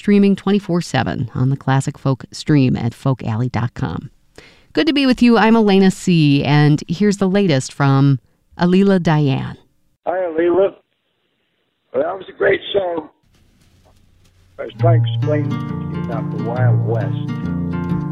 streaming 24/7 on the Classic Folk stream at folkalley.com. Good to be with you. I'm Elena C., and here's the latest from Alila Diane. Hi, Alila. Well, that was a great song. I was trying to explain to you about the Wild West.